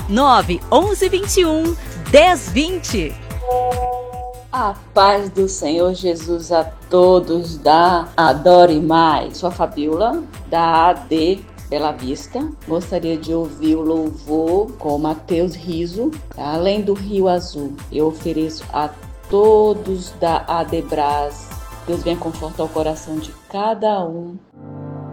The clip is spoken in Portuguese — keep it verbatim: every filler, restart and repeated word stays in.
nove onze vinte e um dez vinte. A paz do Senhor Jesus a todos da Adore Mais. Sou a Fabiola, da A D Bela Vista. Gostaria de ouvir o louvor com Mateus Riso, Além do Rio Azul. Eu ofereço a todos da Adebras. Deus venha confortar o coração de cada um